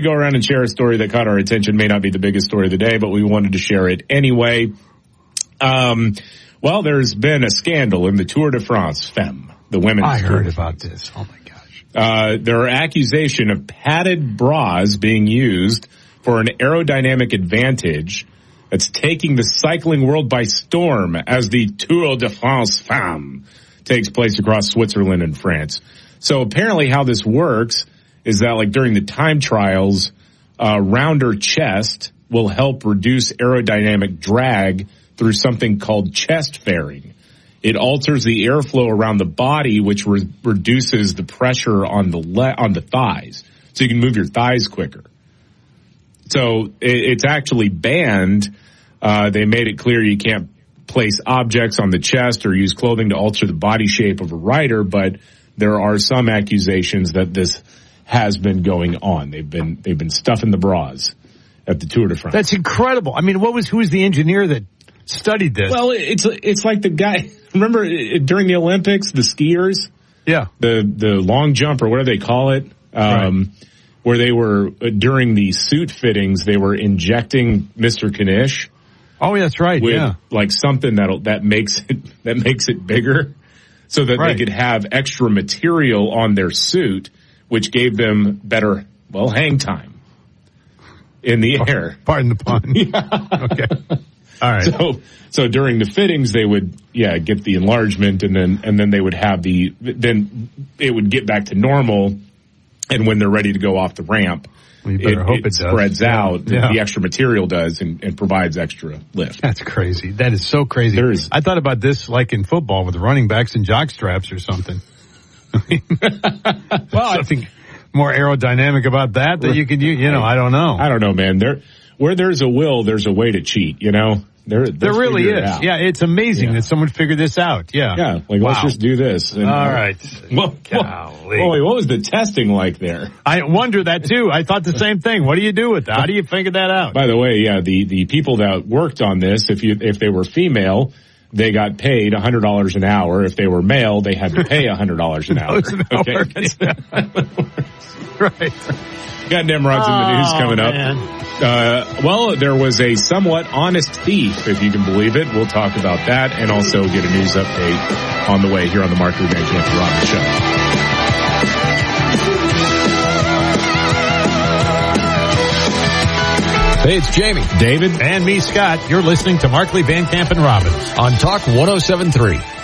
go around and share a story that caught our attention. May not be the biggest story of the day, but we wanted to share it anyway. Well, there's been a scandal in the Tour de France Femme, the women's I Tour heard de about France. this. Oh, my gosh. There are accusations of padded bras being used for an aerodynamic advantage that's taking the cycling world by storm as the Tour de France Femme takes place across Switzerland and France. So apparently how this works is that, like, during the time trials, rounder chest will help reduce aerodynamic drag through something called chest fairing. It alters the airflow around the body, which reduces the pressure on the thighs, so you can move your thighs quicker. So it's actually banned. They made it clear you can't place objects on the chest or use clothing to alter the body shape of a rider, but there are some accusations that this has been going on. They've been stuffing the bras at the Tour de France. That's incredible. I mean, who was the engineer that studied this? Well, it's like the guy, remember during the Olympics, the skiers? Yeah. The long jump or whatever they call it, right. Where they were, during the suit fittings, they were injecting Mr. Kanish. Oh, that's right. With, yeah. like, something that makes it bigger, so that they could have extra material on their suit, which gave them better, hang time in the air. Pardon the pun. Yeah. Okay. All right. So during the fittings, they would, get the enlargement, and then they would have then it would get back to normal. And when they're ready to go off the ramp, it spreads out. The extra material does and provides extra lift. That's crazy. That is so crazy. I thought about this like in football with the running backs and jock straps or something. I think more aerodynamic about that you could use. I don't know. I don't know, man. Where there's a will, there's a way to cheat. There really is. Yeah, it's amazing that someone figured this out. Yeah. Yeah, let's just do this. And, all right. Golly, what was the testing like there? I wonder that too. I thought the same thing. What do you do with that? How do you figure that out? By the way, the people that worked on this, if they were female, they got paid $100 an hour. If they were male, they had to pay $100 an hour. Okay. Right. Got Nimrods in the news coming up. There was a somewhat honest thief, if you can believe it. We'll talk about that and also get a news update on the way here on the Mark Ruben Campbell Robbins Show. Hey, it's Jamie, David, and me, Scott. You're listening to Markley, Van Camp, and Robbins on Talk 107.3.